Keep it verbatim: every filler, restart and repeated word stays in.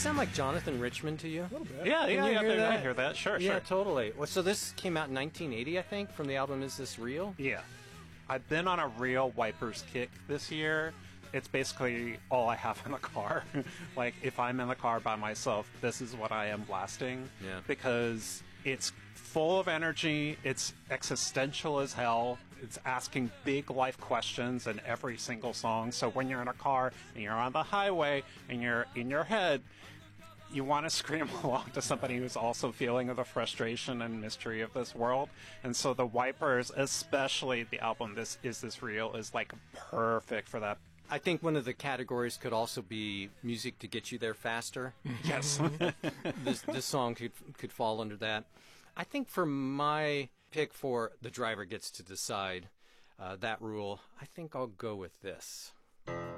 sound like Jonathan Richman to you? A little bit. Yeah, Can yeah, you yeah. hear I that? hear that. Sure, Yeah, sure. totally. Well, so this came out in nineteen eighty, I think, from the album Is This Real? Yeah. I've been on a real Wipers kick this year. It's basically all I have in the car. Like, if I'm in the car by myself, this is what I am blasting. Yeah. Because it's full of energy, it's existential as hell, it's asking big life questions in every single song. So when you're in a car and you're on the highway and you're in your head, you want to scream along to somebody who's also feeling the frustration and mystery of this world. And so the Wipers, especially the album This Is This Real, is like perfect for that. I think one of the categories could also be music to get you there faster. Yes. this this song could could fall under that. I think for my pick for The Driver Gets to Decide, uh, that rule, I think I'll go with this.